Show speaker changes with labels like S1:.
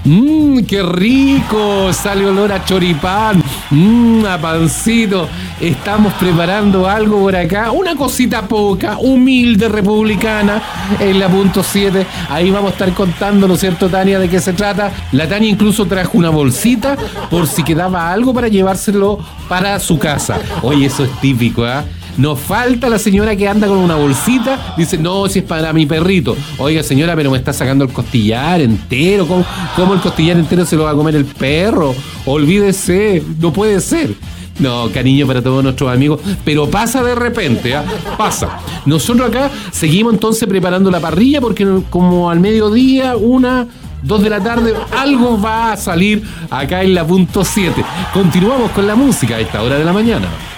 S1: ¡Qué rico! Sale olor a choripán, a pancito. Estamos preparando algo por acá, una cosita poca, humilde, republicana, en la punto 7. Ahí vamos a estar contando, ¿no es cierto, Tania, de qué se trata? La Tania incluso trajo una bolsita por si quedaba algo para llevárselo para su casa. Oye, eso es típico, ¿ah? Nos falta la señora que anda con una bolsita. Dice, no, si es para mi perrito. Oiga, señora, pero me está sacando el costillar entero. ¿Cómo el costillar entero se lo va a comer el perro? Olvídese, no puede ser. No, cariño para todos nuestros amigos, pero pasa de repente, ¿eh? Pasa. Nosotros acá seguimos entonces preparando la parrilla porque como al mediodía, 1, 2 de la tarde, algo va a salir acá en la punto 7. Continuamos con la música a esta hora de la mañana.